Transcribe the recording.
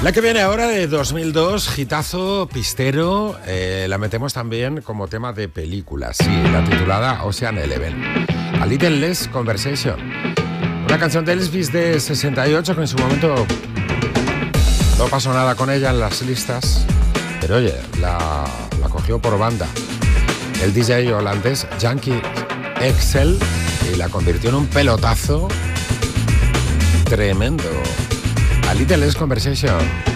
La que viene ahora de 2002, hitazo, pistero, la metemos también como tema de película, sí, la titulada Ocean Eleven. A Little Less Conversation. Una canción de Elvis de 68 que en su momento no pasó nada con ella en las listas, pero oye, la cogió por banda el DJ holandés Yankee Excel y la convirtió en un pelotazo tremendo. A Little Less Conversation.